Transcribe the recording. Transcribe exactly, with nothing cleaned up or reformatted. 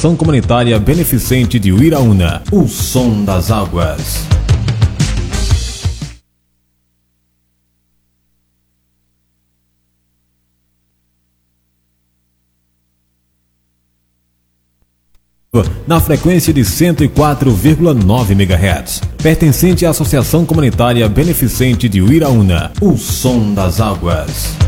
Associação Comunitária Beneficente de Uiraúna, o som das águas. Na frequência de cento e quatro vírgula nove megahertz, pertencente à Associação Comunitária Beneficente de Uiraúna, o som das águas.